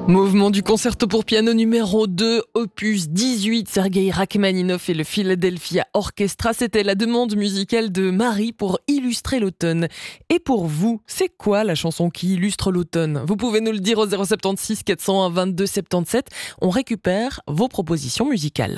Mouvement du concerto pour piano numéro 2, opus 18, Sergueï Rachmaninov et le Philadelphia Orchestra. C'était la demande musicale de Marie pour illustrer l'automne. Et pour vous, c'est quoi la chanson qui illustre l'automne ? Vous pouvez nous le dire au 076 401 22 77. On récupère vos propositions musicales.